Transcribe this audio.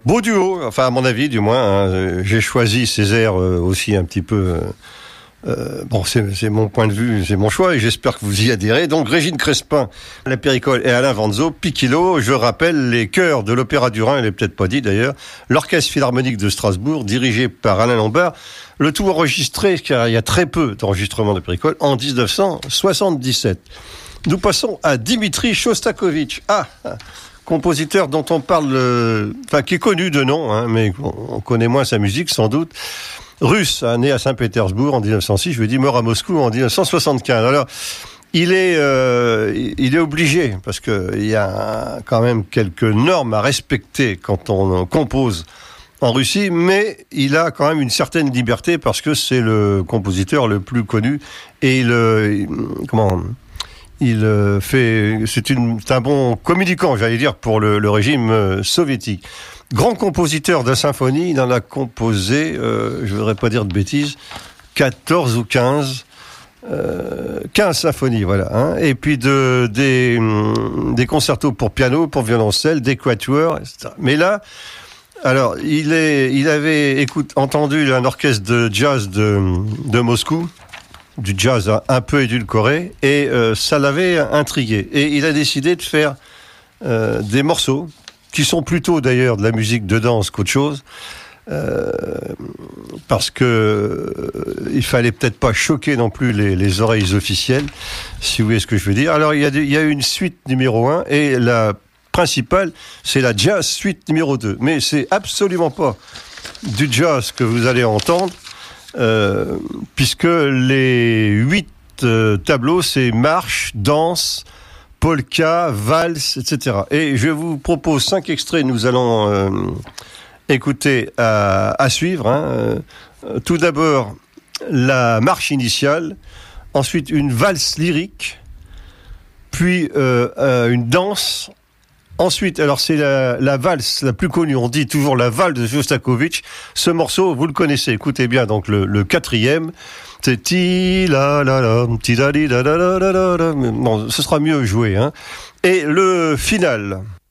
Beau duo, enfin à mon avis du moins. Hein. J'ai choisi ces airs aussi un petit peu... bon, c'est mon point de vue, c'est mon choix et j'espère que vous y adhérez. Donc Régine Crespin, la Péricole et Alain Vanzo, Piquilo, je rappelle les chœurs de l'Opéra du Rhin, il n'est peut-être pas dit d'ailleurs, l'Orchestre Philharmonique de Strasbourg, dirigé par Alain Lombard, le tout enregistré, car il y a très peu d'enregistrements de Péricole, en 1977. Nous passons à Dimitri Shostakovich. Compositeur dont on parle, qui est connu de nom, hein, mais on connaît moins sa musique sans doute. Russe, né à Saint-Pétersbourg en 1906, je lui ai dit mort à Moscou en 1975. Alors, il est obligé, parce qu'il y a quand même quelques normes à respecter quand on compose en Russie, mais il a quand même une certaine liberté parce que c'est le compositeur le plus connu et c'est un bon communicant, j'allais dire, pour le régime soviétique. Grand compositeur de symphonie, il en a composé, je voudrais pas dire de bêtises, 14 ou 15 symphonies, voilà. Hein. Et puis des concertos pour piano, pour violoncelle, des quatuors, etc. Mais là, alors, il avait entendu un orchestre de jazz de Moscou, du jazz un peu édulcoré, et ça l'avait intrigué. Et il a décidé de faire des morceaux, qui sont plutôt d'ailleurs de la musique de danse qu'autre chose, parce que il fallait peut-être pas choquer non plus les oreilles officielles, si vous voyez ce que je veux dire. Alors, il y a une suite numéro 1, et la principale, c'est la jazz suite numéro 2. Mais c'est absolument pas du jazz que vous allez entendre, puisque les 8 tableaux, c'est marche, danse, polka, valse, etc. Et je vous propose 5 extraits, nous allons écouter à suivre. Hein. Tout d'abord, la marche initiale, ensuite une valse lyrique, puis une danse. Ensuite, alors c'est la valse la plus connue, on dit toujours la valse de Shostakovich. Ce morceau, vous le connaissez, écoutez bien, donc le 4e, c'est ti la la la, ti la li la la la la la. Bon, ce sera mieux joué, hein. Et le final.